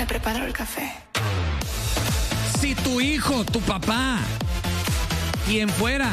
preparo el café. Si tu hijo, tu papá, quien fuera,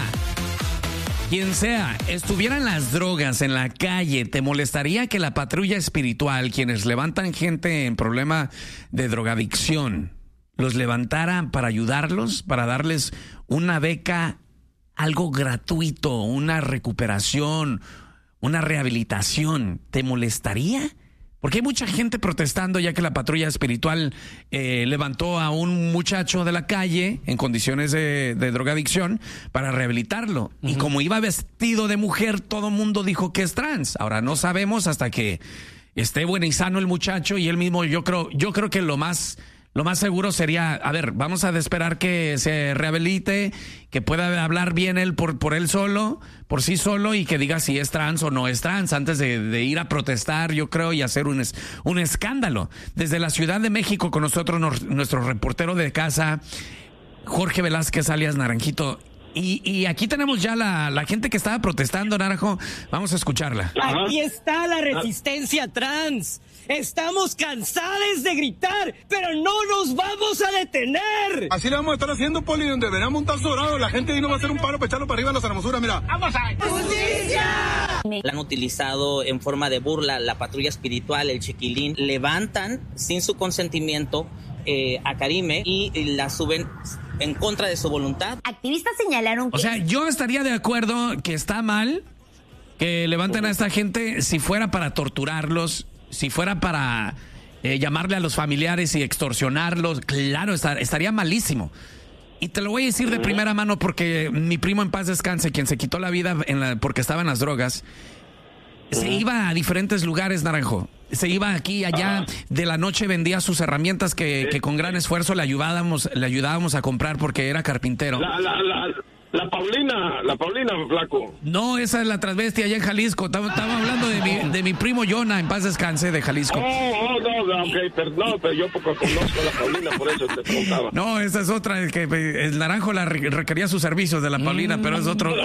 quien sea, estuviera en las drogas, en la calle, ¿te molestaría que la patrulla espiritual, quienes levantan gente en problema de drogadicción, los levantara para ayudarlos, para darles una beca, algo gratuito, una recuperación, una rehabilitación? ¿Te molestaría? Porque hay mucha gente protestando ya que la patrulla espiritual levantó a un muchacho de la calle en condiciones de drogadicción para rehabilitarlo. Uh-huh. Y como iba vestido de mujer, todo mundo dijo que es trans. Ahora no sabemos hasta que esté bueno y sano el muchacho, y él mismo, yo creo que lo más seguro sería, a ver, vamos a esperar que se rehabilite, que pueda hablar bien él por él solo, por sí solo, y que diga si es trans o no es trans, antes de ir a protestar, yo creo, y hacer un escándalo. Desde la Ciudad de México con nosotros, nuestro reportero de casa, Jorge Velázquez, alias Naranjito. Y aquí tenemos ya la gente que estaba protestando, Naranjo. Vamos a escucharla. Aquí está la resistencia trans. Estamos cansados de gritar, pero no nos vamos a detener. Así le vamos a estar haciendo, Poli, donde veremos un tal sobrado. La gente vino va a hacer un paro para echarlo para arriba a las hermosuras, mira. ¡Vamos a ¡justicia! La han utilizado en forma de burla, la patrulla espiritual, el chiquilín. Levantan sin su consentimiento a Karime y la suben en contra de su voluntad. Activistas señalaron que... O sea, yo estaría de acuerdo que está mal que levanten a esta gente si fuera para torturarlos, si fuera para llamarle a los familiares y extorsionarlos. Claro, estaría malísimo. Y te lo voy a decir de primera mano porque mi primo, en paz descanse, quien se quitó la vida porque estaba en las drogas, se iba a diferentes lugares, Naranjo. Se iba aquí y allá, de la noche vendía sus herramientas que con gran esfuerzo le ayudábamos a comprar porque era carpintero. La Paulina, flaco. No, esa es la transvestia allá en Jalisco. Estaba hablando de mi primo Jonah, en paz descanse, de Jalisco. Perdón, pero yo poco conozco a la Paulina, por eso te preguntaba. No, esa es otra, que el Naranjo requería sus servicios de la Paulina, pero es otro.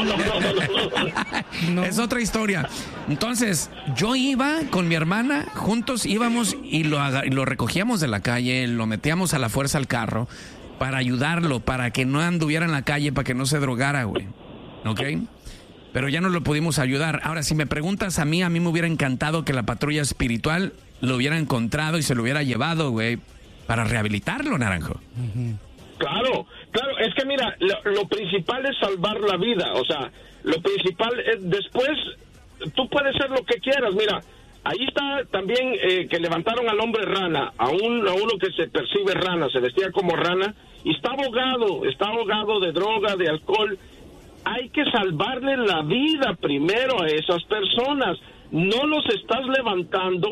No. Es otra historia. Entonces, yo iba con mi hermana, juntos íbamos y lo recogíamos de la calle, lo metíamos a la fuerza al carro para ayudarlo, para que no anduviera en la calle, para que no se drogara, güey. ¿Ok? Pero ya no lo pudimos ayudar. Ahora, si me preguntas a mí me hubiera encantado que la patrulla espiritual lo hubiera encontrado y se lo hubiera llevado, güey, para rehabilitarlo, Naranjo. Uh-huh. Claro, es que mira, lo principal es salvar la vida, o sea, lo principal es, después, tú puedes ser lo que quieras, mira, ahí está también que levantaron al hombre rana, a uno que se percibe rana, se vestía como rana, y está ahogado de droga, de alcohol. Hay que salvarle la vida primero a esas personas. No los estás levantando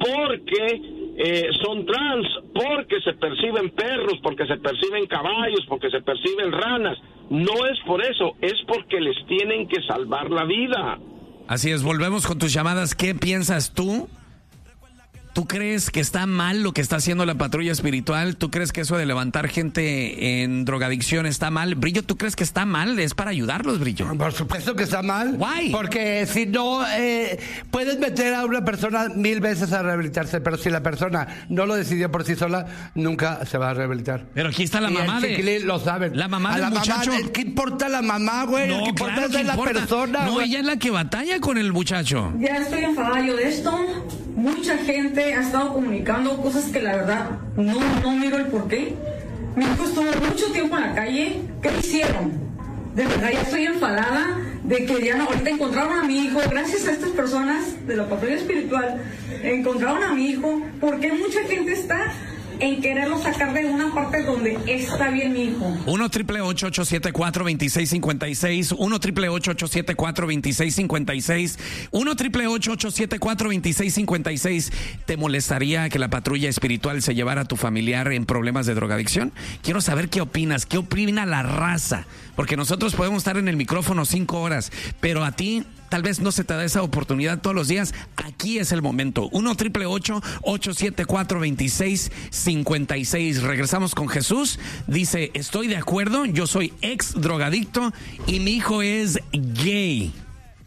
porque son trans, porque se perciben perros, porque se perciben caballos, porque se perciben ranas. No es por eso, es porque les tienen que salvar la vida. Así es, volvemos con tus llamadas. ¿Qué piensas tú? ¿Tú crees que está mal lo que está haciendo la patrulla espiritual? ¿Tú crees que eso de levantar gente en drogadicción está mal? Brillo, ¿tú crees que está mal? Es para ayudarlos, Brillo. Por supuesto que está mal. Why? Porque si no, puedes meter a una persona 1000 veces a rehabilitarse, pero si la persona no lo decidió por sí sola, nunca se va a rehabilitar. Pero aquí está la mamá de... Chiquilín lo saben. La mamá del muchacho. ¿Qué importa la mamá, güey? No, ¿Qué importa es la persona? No, güey. ella es la que batalla con el muchacho. Ya estoy enfadada yo de esto. Mucha gente ha estado comunicando cosas que la verdad no miro el porqué. Mi hijo estuvo mucho tiempo en la calle. ¿Qué hicieron? De verdad ya estoy enfadada de que ya ahorita encontraron a mi hijo. Gracias a estas personas de la patrulla espiritual encontraron a mi hijo. Porque mucha gente está en quererlo sacar de una parte donde está bien mi hijo. 1-888-874-2656, 1-888-874-2656, 1-888-874-2656. ¿Te molestaría que la patrulla espiritual se llevara a tu familiar en problemas de drogadicción? Quiero saber qué opinas, qué opina la raza, porque nosotros podemos estar en el micrófono 5 horas, pero a ti tal vez no se te da esa oportunidad todos los días. Aquí es el momento. 1-888-874-2656. Regresamos con Jesús. Dice, estoy de acuerdo, yo soy ex drogadicto y mi hijo es gay.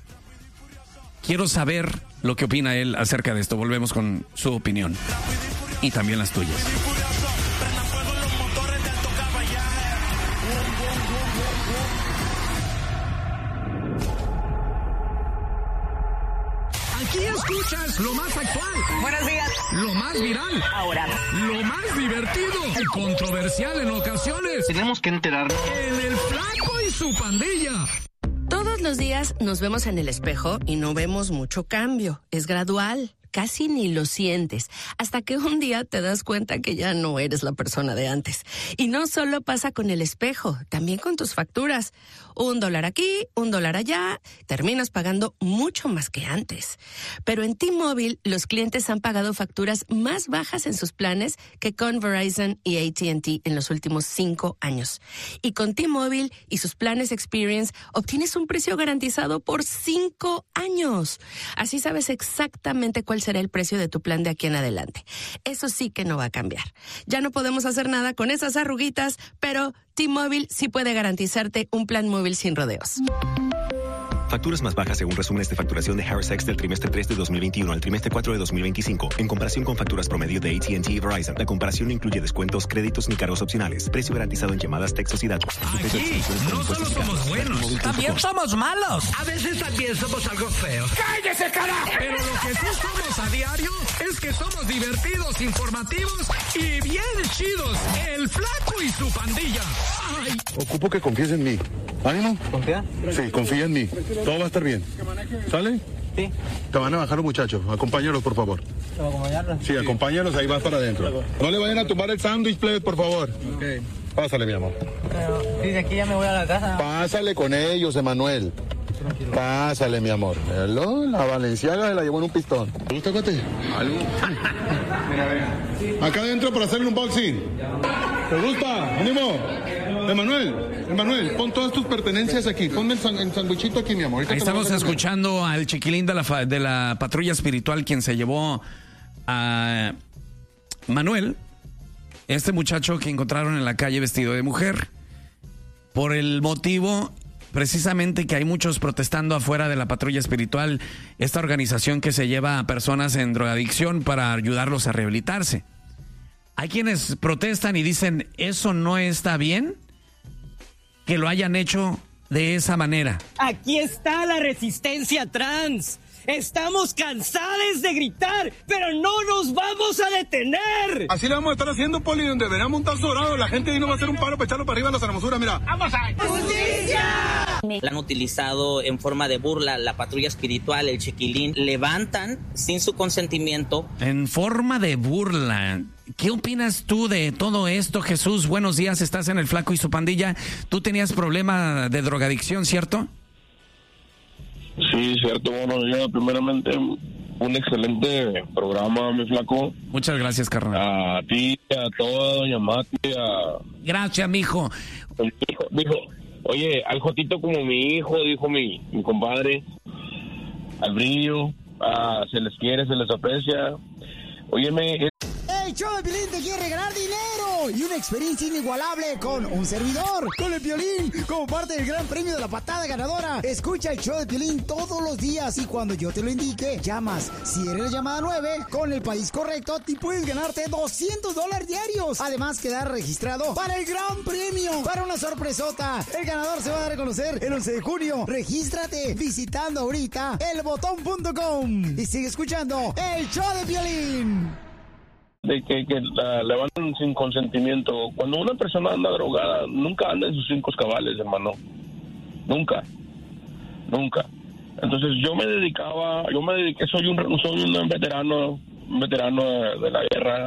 Quiero saber lo que opina él acerca de esto. Volvemos con su opinión. y también las tuyas. Aquí escuchas lo más actual. Buenos días. Lo más viral. Ahora. Lo más divertido y controversial en ocasiones. Tenemos que enterarnos. En el Flaco y su pandilla. Todos los días nos vemos en el espejo y no vemos mucho cambio. Es gradual. Casi ni lo sientes, hasta que un día te das cuenta que ya no eres la persona de antes. Y no solo pasa con el espejo, también con tus facturas. $1 aquí, $1 allá, terminas pagando mucho más que antes. Pero en T-Mobile, los clientes han pagado facturas más bajas en sus planes que con Verizon y AT&T en los últimos 5 años. Y con T-Mobile y sus planes Experience, obtienes un precio garantizado por 5 años. Así sabes exactamente cuál será el precio de tu plan de aquí en adelante. Eso sí que no va a cambiar. Ya no podemos hacer nada con esas arruguitas, pero T-Mobile sí puede garantizarte un plan móvil sin rodeos. Facturas más bajas según resúmenes de facturación de Harris X del trimestre 3 de 2021 al trimestre 4 de 2025, en comparación con facturas promedio de AT&T y Verizon. La comparación no incluye descuentos, créditos ni cargos opcionales. Precio garantizado en llamadas, textos y datos. Aquí no solo somos buenos, también somos malos. A veces también somos algo feos. ¡Cállese, carajo! Pero lo que sí somos a diario es que somos divertidos, informativos y bien chidos. El Flaco y su pandilla. ¡Ay! Ocupo que confíes en mí. ¿Ánimo? ¿Confía? Sí, confía en mí. Todo va a estar bien. ¿Sale? Sí. Te van a bajar los muchachos. Acompáñalos, por favor. ¿Acompañarlos? Sí, acompáñalos, ahí vas para adentro. No le vayan a tumbar el sándwich, plebe, por favor. Ok. Pásale, mi amor. Pero, sí, de aquí ya me voy a la casa. Pásale con ellos, Emanuel. Tranquilo. Pásale, mi amor. La Valenciaga se la llevó en un pistón. ¿Te gusta, Cote? ¿Algo? Acá adentro para hacerle un unboxing. ¿Te gusta? ¡Ánimo! Emanuel, pon todas tus pertenencias aquí. Ponme el sandwichito aquí, mi amor. Ahí estamos escuchando al chiquilín de la patrulla espiritual, quien se llevó a Manuel, este muchacho que encontraron en la calle vestido de mujer, por el motivo precisamente que hay muchos protestando afuera de la patrulla espiritual, esta organización que se lleva a personas en drogadicción para ayudarlos a rehabilitarse. Hay quienes protestan y dicen, eso no está bien, que lo hayan hecho de esa manera. Aquí está la resistencia trans. Estamos cansados de gritar, pero no nos vamos a detener. Así le vamos a estar haciendo, Poli, donde verán montar sobrado. La gente ahí no va a hacer un paro para echarlo para arriba a las hermosuras, mira. ¡Vamos a ¡Justicia! La han utilizado en forma de burla, la patrulla espiritual, el chiquilín, levantan sin su consentimiento. En forma de burla. ¿Qué opinas tú de todo esto, Jesús? Buenos días, estás en el Flaco y su pandilla. Tú tenías problema de drogadicción, ¿cierto? Sí, cierto. Bueno, yo primeramente un excelente programa, mi Flaco. Muchas gracias, carnal. A ti, a toda doña Mati, Gracias, mijo. Dijo, oye, al Jotito como mi hijo, dijo mi compadre. Al Brillo, se les quiere, se les aprecia. Óyeme... El show de Piolín te quiere regalar dinero y una experiencia inigualable con un servidor, con el Piolín, como parte del gran premio de la patada ganadora. Escucha el show de Piolín todos los días y cuando yo te lo indique, llamas. Si eres la llamada 9, con el país correcto, te puedes ganarte $200 diarios. Además, quedar registrado para el gran premio, para una sorpresota. El ganador se va a dar a conocer el 11 de junio. Regístrate visitando ahorita elbotón.com y sigue escuchando el show de Piolín. De que le van sin consentimiento. Cuando una persona anda drogada, nunca anda en sus 5 cabales, hermano. Nunca. Entonces yo me dediqué, soy un veterano de la guerra.